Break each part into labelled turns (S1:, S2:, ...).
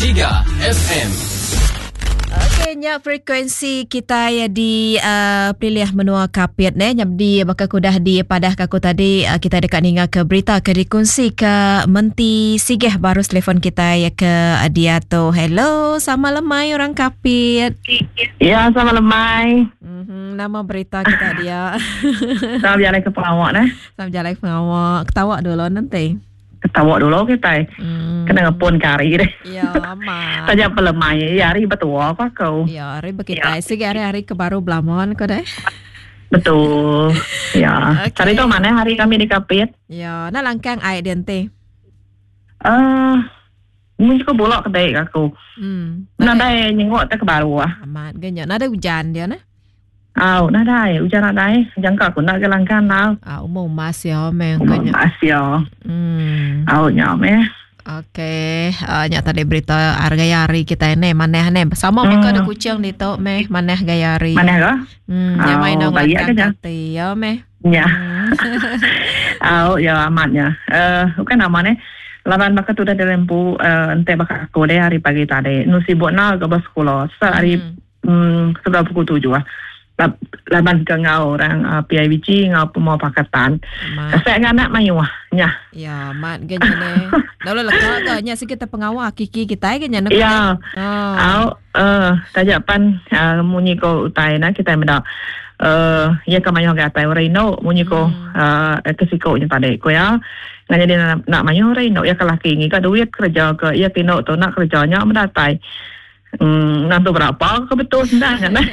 S1: FM.
S2: Okey, nya frekuensi kita ya di pilih menua kapit ne nyam di bakal kudah di padah kaku tadi kita dekat ninga ke berita ke dikongsi ke Menti Sigeh baru telefon kita ya ke dia tu. Hello, sama lemai orang kapit.
S3: Ya, sama lemai.
S2: Nama berita kita dia.
S3: Sama jalan ke pengawak dah.
S2: Sama jalan ke pengawak. Ketawa dulu nanti.
S3: Ketawa dulu kita. Kena ngepun kari deh.
S2: Ya, amat.
S3: Saja pelemai. Ya, hari betul apa kau?
S2: Ya, hari kita. Sige hari-hari ke baru belamon kau deh.
S3: Betul. Ya.
S2: Okay.
S3: Hari tu mana hari kami di kapit?
S2: Ya, na langkang ai dente.
S3: Mungkin kau bolak kedai aku. Nadai nyengok tak baru ah.
S2: Amat ganyan. Nada hujan dia na?
S3: Nadai. Hujan nadai. Jangka aku nak ke langkan now.
S2: Umum mas ya, meng
S3: ganyan. Mas ya. Nyam
S2: Okey, nya tadi berita harga yari kita ini maneh ne. Sama mereka ada kucing di tu meh maneh gayari.
S3: Maneh ke?
S2: Ya main dong
S3: baik aja.
S2: Ya meh.
S3: Ya. Ya amatnya. Bukan namanya. Laban baka tu dah dilempu ente baka aku deh hari pagi tadi. Nu sibuk na ke sekolah. Hari sudah pukul 7 ah. Laban ke ngau orang PIBG ngau pemau pakatan. Saya nak mayu ah. Nya.
S2: Ya, mat ganyan ne. Dah lekak ke nya si kita pengawal kiki kita ganyan.
S3: Ya. Tajapan munyi ko utai na kita mendak. Ya kamayo gatai Reno munyi ko kesiko nya tadi ko ya. Nganya dia nak mayu Reno ya kelaki ngi ka duit kerja ke ya tino tu nak kerjanya mendatai. Nanti berapa ke betul sebenarnya nah.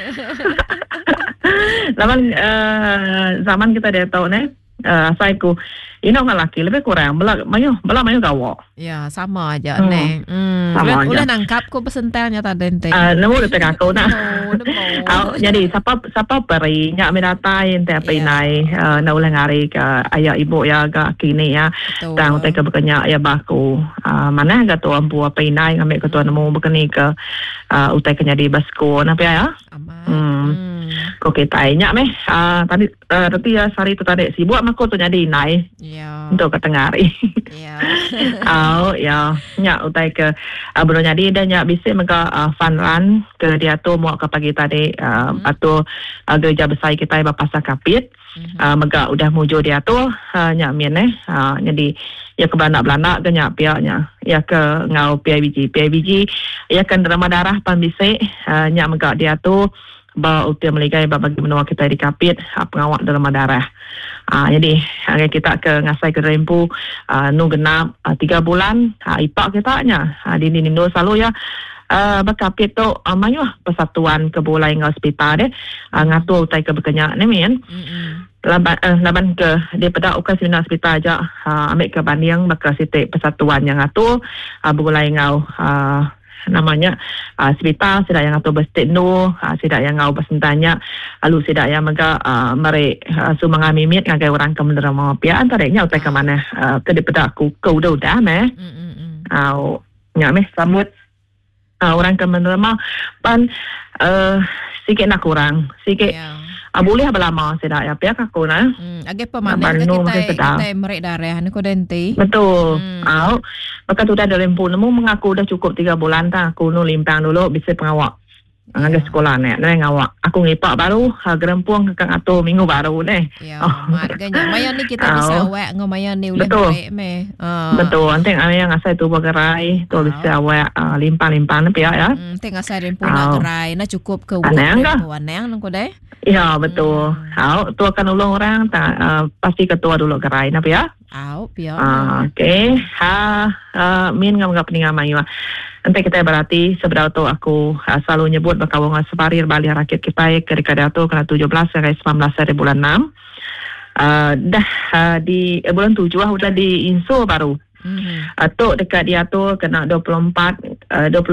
S3: Zaman kita dia tahu ne saya ku ini orang lelaki lebih kurang belak mayu gawak.
S2: Ya sama aja ne.
S3: Sama
S2: udah nangkap ko pesentelnya tadi ente.
S3: Nemu detek aku nah. Jadi siapa beri nyak medatai ente apa inai na ulang hari ke ayah ibu ya ke kini ya. Tang utai ke bekenya ya baku. Mana ke tu ampu apa inai ngambil ke tu nemu bekeni ke utai ke jadi basko na ya. Ko kita nyak meh tadi ya sari tu tadi sibuk mako tu jadi inai.
S2: Ya.
S3: Untuk ketengari.
S2: Ya.
S3: Ya. Nyak utai ke belum jadi dan nyak bisa mereka fun run ke dia tu mau ke pagi tadi atau gereja besar kita Bapasa Kapit. Mereka udah muncul dia tu nyak mien jadi ya ke belanak-belanak ke nyak pihaknya ya ke ngau PIBG ya kan drama darah pan bisa nyak mereka dia tu bawa utia meligai bagi menua kita di Kapit pengawak dalam darah. Jadi kita ke ngasai ke rempu nu genap 3 bulan ipak kita nya di Nindo selalu ya berkapit tu mayu persatuan kebolai ngau hospital deh ngatur utai ke bekenya ni men. Laban ke dia pada ukas sina hospital aja ambil ke banding baka site persatuan yang ngatur bolai ngau namanya hospital sidak yang atau bestik no sidak yang ngau besentanya lalu sidak yang mereka merek sumang mimit ngagai orang ke menerima pia antaranya utai ke mana ke daripada aku kau dah meh nya meh sambut orang ke menerima pan sikit nak kurang sikit boleh berlama sidak ya pihak aku nah
S2: agak pemanen kita merek darah ni ko dente
S3: betul maka tu dah lempu nemu mengaku dah cukup 3 bulan dah aku nu limpang dulu bisa pengawak ngagai sekolah ni ngawak aku ngipak baru gerempung ke atur minggu baru ni
S2: ya mat ganyan mayan ni kita bisa awak ngomayan ni uleh merek me
S3: betul anteng yang ngasai tu bergerai tu bisa awak limpang-limpang ni pihak ya
S2: anteng ngasai rempu nak gerai na cukup ke wanang ko deh. Ya
S3: betul. Tu akan ulung orang pasti ketua dulu gerai napa ya?
S2: Pia.
S3: Okey. Min ngam peningan mayu. Nanti kita berarti seberapa tu aku selalu nyebut bakal wong separir balik rakyat kita ke dekade tu kena 17 sampai 19 hari bulan 6. Dah di bulan 7 udah di inso baru. Tu dekat dia tu kena 24